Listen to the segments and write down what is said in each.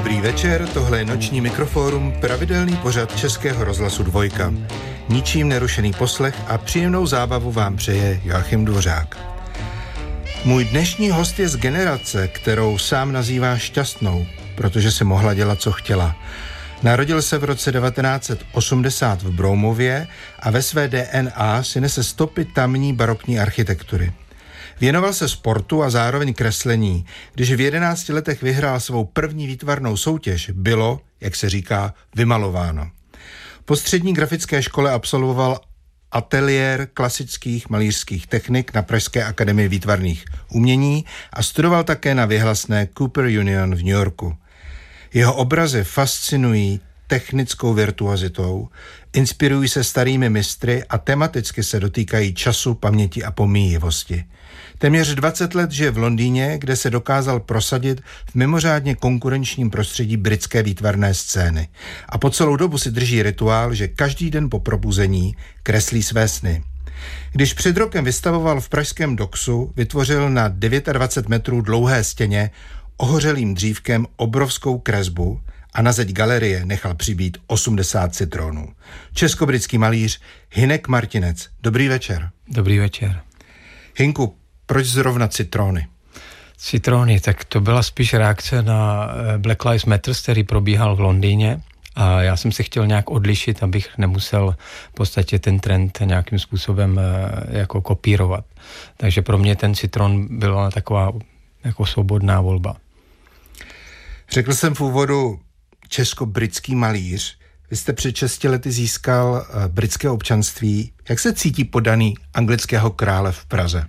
Dobrý večer, tohle je Noční mikrofórum, pravidelný pořad Českého rozhlasu Dvojka. Ničím nerušený poslech a příjemnou zábavu vám přeje Joachim Dvořák. Můj dnešní host je z generace, kterou sám nazývá šťastnou, protože se mohla dělat, co chtěla. Narodil se v roce 1980 v Broumově a ve své DNA si nese stopy tamní barokní architektury. Věnoval se sportu a zároveň kreslení. Když v 11 letech vyhrál svou první výtvarnou soutěž, bylo, jak se říká, vymalováno. Po střední grafické škole absolvoval ateliér klasických malířských technik na Pražské akademii výtvarných umění a studoval také na věhlasné Cooper Union v New Yorku. Jeho obrazy fascinují technickou virtuozitou, inspirují se starými mistry a tematicky se dotýkají času, paměti a pomíjivosti. Téměř 20 let žije v Londýně, kde se dokázal prosadit v mimořádně konkurenčním prostředí britské výtvarné scény. A po celou dobu si drží rituál, že každý den po probuzení kreslí své sny. Když před rokem vystavoval v pražském Doxu, vytvořil na 29 metrů dlouhé stěně ohořelým dřívkem obrovskou kresbu a na zeď galerie nechal přibít 80 citronů. Českobritský malíř Hynek Martinec. Dobrý večer. Dobrý večer. Hynku, proč zrovna citrony? Citrony, tak to byla spíš reakce na Black Lives Matter, který probíhal v Londýně a já jsem se chtěl nějak odlišit, abych nemusel v podstatě ten trend nějakým způsobem jako kopírovat. Takže pro mě ten citron byla taková jako svobodná volba. Řekl jsem v úvodu česko-britský malíř. Vy jste před 6 lety získal britské občanství. Jak se cítí poddaný anglického krále v Praze?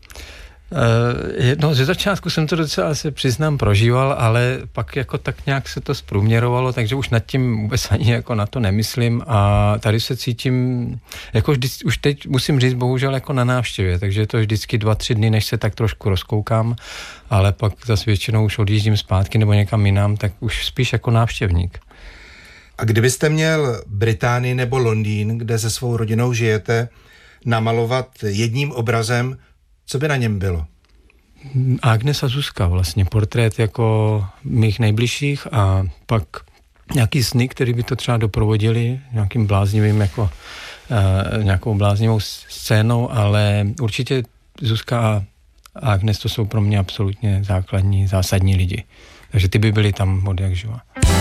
No, ze začátku jsem to docela, se přiznám, prožíval, ale pak jako tak nějak se to zprůměrovalo, takže už nad tím vůbec ani jako na to nemyslím a tady se cítím, jako už teď musím říct, bohužel jako na návštěvě, takže je to vždycky 2-3 dny, než se tak trošku rozkoukám, ale pak zase většinou už odjíždím zpátky nebo někam jinam, tak už spíš jako návštěvník. A kdybyste měl Británii nebo Londýn, kde se svou rodinou žijete, namalovat jedním obrazem, co by na něm bylo? Agnes a Zuzka, vlastně portrét jako mých nejbližších a pak nějaký sny, který by to třeba doprovodili nějakým bláznivým jako nějakou bláznivou scénou, ale určitě Zuzka a Agnes to jsou pro mě absolutně zásadní lidi. Takže ty by byly tam od jak živa.